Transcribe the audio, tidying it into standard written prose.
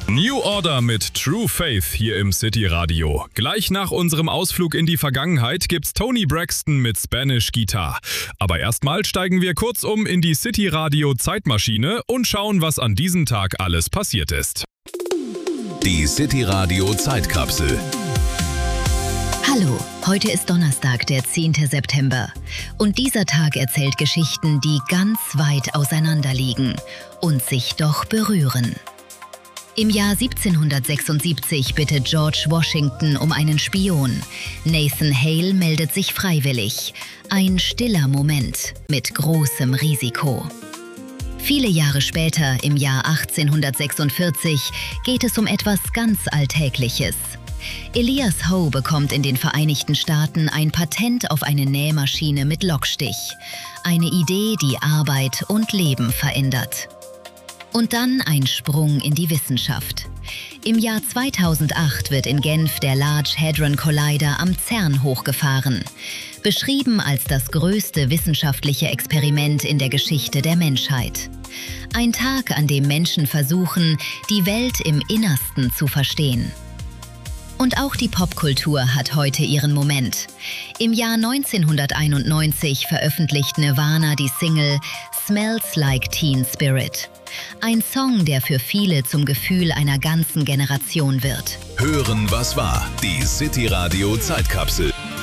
New Order mit True Faith hier im City Radio. Gleich nach unserem Ausflug in die Vergangenheit gibt's Toni Braxton mit Spanish Guitar. Aber erstmal steigen wir kurz in die City Radio Zeitmaschine und schauen, was an diesem Tag alles passiert ist. Die City Radio Zeitkapsel. Hallo, heute ist Donnerstag, der 10. September. Und dieser Tag erzählt Geschichten, die ganz weit auseinander liegen und sich doch berühren. Im Jahr 1776 bittet George Washington um einen Spion. Nathan Hale meldet sich freiwillig. Ein stiller Moment mit großem Risiko. Viele Jahre später, im Jahr 1846, geht es um etwas ganz Alltägliches. Elias Howe bekommt in den Vereinigten Staaten ein Patent auf eine Nähmaschine mit Lockstich. Eine Idee, die Arbeit und Leben verändert. Und dann ein Sprung in die Wissenschaft. Im Jahr 2008 wird in Genf der Large Hadron Collider am CERN hochgefahren. Beschrieben als das größte wissenschaftliche Experiment in der Geschichte der Menschheit. Ein Tag, an dem Menschen versuchen, die Welt im Innersten zu verstehen. Und auch die Popkultur hat heute ihren Moment. Im Jahr 1991 veröffentlicht Nirvana die Single Smells Like Teen Spirit. Ein Song, der für viele zum Gefühl einer ganzen Generation wird. Hören, was war. Die City Radio Zeitkapsel.